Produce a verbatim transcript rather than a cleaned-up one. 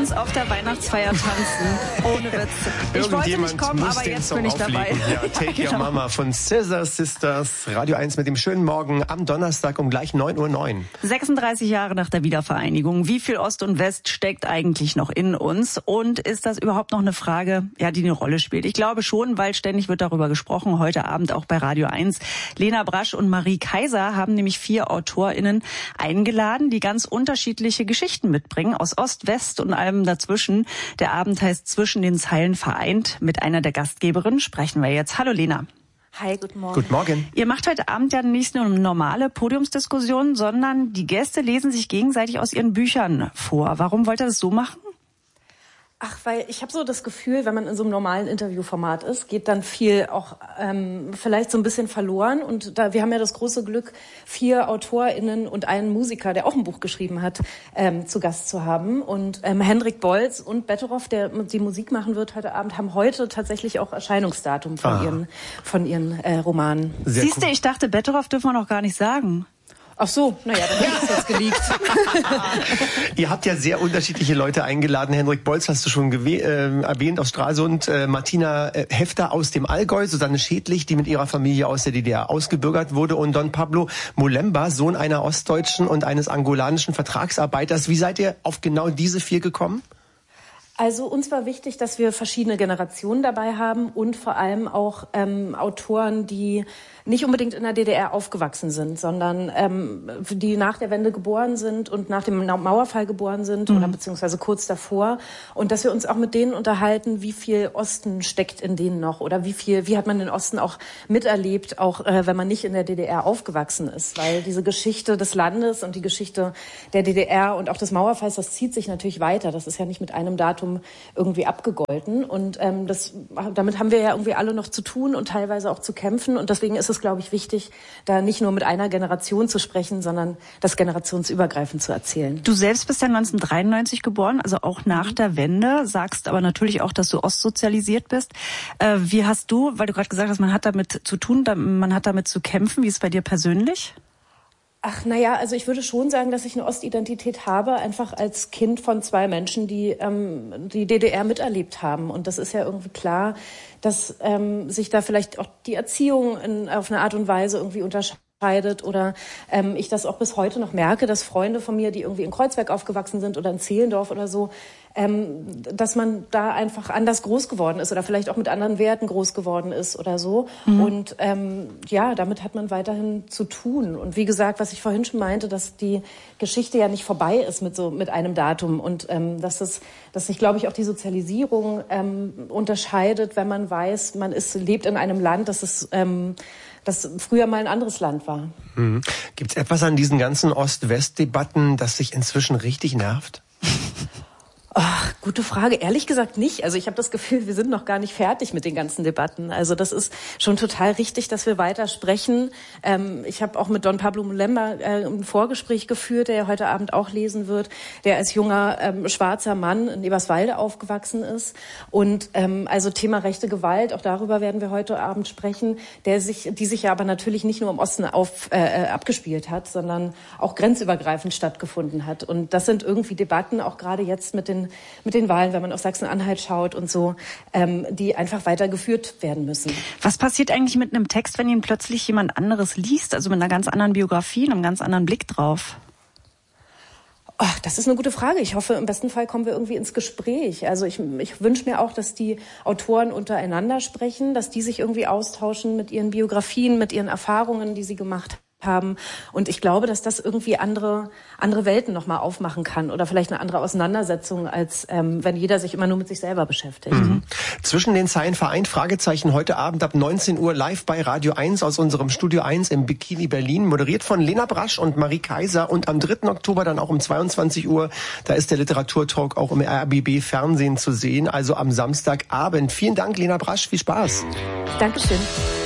uns auf der Weihnachtsfeier tanzen. Ohne Witz. Ich wollte nicht kommen, aber jetzt bin ich dabei. Ja, Take Genau. Your Mama von Scissor Sisters. Radio eins mit dem schönen Morgen am Donnerstag um gleich neun Uhr neun. sechsunddreißig Jahre nach der Wiedervereinigung. Wie viel Ost und West steckt eigentlich noch in uns? Und ist das überhaupt noch eine Frage, ja, die eine Rolle spielt? Ich glaube schon, weil ständig wird darüber gesprochen. Heute Abend auch bei Radio eins. Lena Brasch und Marie Kaiser haben nämlich vier AutorInnen eingeladen, die ganz unterschiedliche Geschichten mitbringen, aus Ost, West und allem dazwischen. Der Abend heißt Zwischen den Zeilen vereint. Mit einer der Gastgeberinnen sprechen wir jetzt. Hallo Lena. Hi, guten Morgen. Guten Morgen. Ihr macht heute Abend ja nicht nur eine normale Podiumsdiskussion, sondern die Gäste lesen sich gegenseitig aus ihren Büchern vor. Warum wollt ihr das so machen? Ach, weil ich habe so das Gefühl, wenn man in so einem normalen Interviewformat ist, geht dann viel auch ähm, vielleicht so ein bisschen verloren. Und da wir haben ja das große Glück, vier AutorInnen und einen Musiker, der auch ein Buch geschrieben hat, ähm, zu Gast zu haben. Und ähm, Hendrik Bolz und Betteroff, der die Musik machen wird heute Abend, haben heute tatsächlich auch Erscheinungsdatum von ah. ihren von ihren äh, Romanen. Sehr Siehst du, cool. Ich dachte, Betteroff dürfen wir noch gar nicht sagen. Ach so, naja, dann hätte es jetzt geleakt. Ihr habt ja sehr unterschiedliche Leute eingeladen. Hendrik Bolz hast du schon gewe- äh, erwähnt aus Stralsund, äh, Martina äh, Hefter aus dem Allgäu, Susanne Schädlich, die mit ihrer Familie aus der D D R ausgebürgert wurde, und Don Pablo Molemba, Sohn einer ostdeutschen und eines angolanischen Vertragsarbeiters. Wie seid ihr auf genau diese vier gekommen? Also uns war wichtig, dass wir verschiedene Generationen dabei haben und vor allem auch ähm, Autoren, die nicht unbedingt in der D D R aufgewachsen sind, sondern ähm, die nach der Wende geboren sind und nach dem Mauerfall geboren sind mhm. oder beziehungsweise kurz davor. Und dass wir uns auch mit denen unterhalten, wie viel Osten steckt in denen noch oder wie viel, wie hat man den Osten auch miterlebt, auch äh, wenn man nicht in der D D R aufgewachsen ist. Weil diese Geschichte des Landes und die Geschichte der D D R und auch des Mauerfalls, das zieht sich natürlich weiter. Das ist ja nicht mit einem Datum irgendwie abgegolten. Und ähm, das, damit haben wir ja irgendwie alle noch zu tun und teilweise auch zu kämpfen. Und deswegen ist es, glaube ich, wichtig, da nicht nur mit einer Generation zu sprechen, sondern das generationsübergreifend zu erzählen. Du selbst bist ja neunzehnhundertdreiundneunzig geboren, also auch nach der Wende, sagst aber natürlich auch, dass du ostsozialisiert bist. Äh, wie hast du, weil du gerade gesagt hast, man hat damit zu tun, man hat damit zu kämpfen, wie ist es bei dir persönlich? Ach, naja, also ich würde schon sagen, dass ich eine Ostidentität habe, einfach als Kind von zwei Menschen, die ähm, die D D R miterlebt haben. Und das ist ja irgendwie klar, dass ähm, sich da vielleicht auch die Erziehung in, auf eine Art und Weise irgendwie unterscheidet. Oder ähm, ich das auch bis heute noch merke, dass Freunde von mir, die irgendwie in Kreuzberg aufgewachsen sind oder in Zehlendorf oder so, ähm, dass man da einfach anders groß geworden ist oder vielleicht auch mit anderen Werten groß geworden ist oder so. Mhm. Und ähm, ja, damit hat man weiterhin zu tun. Und wie gesagt, was ich vorhin schon meinte, dass die Geschichte ja nicht vorbei ist mit so mit einem Datum und ähm, dass das, dass sich, glaube ich, auch die Sozialisierung ähm, unterscheidet, wenn man weiß, man ist lebt in einem Land, das ist ähm, das früher mal ein anderes Land war. Mhm. Gibt es etwas an diesen ganzen Ost-West-Debatten, das sich inzwischen richtig nervt? Ach, gute Frage. Ehrlich gesagt nicht. Also ich habe das Gefühl, wir sind noch gar nicht fertig mit den ganzen Debatten. Also das ist schon total richtig, dass wir weiter sprechen. Ähm, ich habe auch mit Don Pablo Molemba äh, ein Vorgespräch geführt, der ja heute Abend auch lesen wird, der als junger ähm, schwarzer Mann in Eberswalde aufgewachsen ist. Und ähm, also Thema rechte Gewalt, auch darüber werden wir heute Abend sprechen, der sich, die sich ja aber natürlich nicht nur im Osten auf, äh, abgespielt hat, sondern auch grenzübergreifend stattgefunden hat. Und das sind irgendwie Debatten, auch gerade jetzt mit den mit den Wahlen, wenn man auf Sachsen-Anhalt schaut und so, ähm, die einfach weitergeführt werden müssen. Was passiert eigentlich mit einem Text, wenn ihn plötzlich jemand anderes liest, also mit einer ganz anderen Biografie, einem ganz anderen Blick drauf? Oh, das ist eine gute Frage. Ich hoffe, im besten Fall kommen wir irgendwie ins Gespräch. Also ich, ich wünsche mir auch, dass die Autoren untereinander sprechen, dass die sich irgendwie austauschen mit ihren Biografien, mit ihren Erfahrungen, die sie gemacht haben. haben. Und ich glaube, dass das irgendwie andere andere Welten nochmal aufmachen kann oder vielleicht eine andere Auseinandersetzung, als ähm, wenn jeder sich immer nur mit sich selber beschäftigt. Mhm. Zwischen den Zeilen vereint, Fragezeichen, heute Abend ab neunzehn Uhr live bei Radio eins aus unserem Studio eins im Bikini Berlin, moderiert von Lena Brasch und Marie Kaiser, und am dritten Oktober dann auch um zweiundzwanzig Uhr, da ist der Literaturtalk auch im R B B Fernsehen zu sehen, also am Samstagabend. Vielen Dank, Lena Brasch, viel Spaß. Dankeschön.